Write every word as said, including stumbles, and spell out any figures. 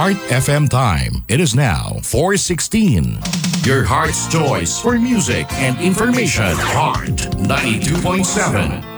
Heart F M time. It is now four sixteen. Your heart's choice for music and information. Heart ninety-two point seven.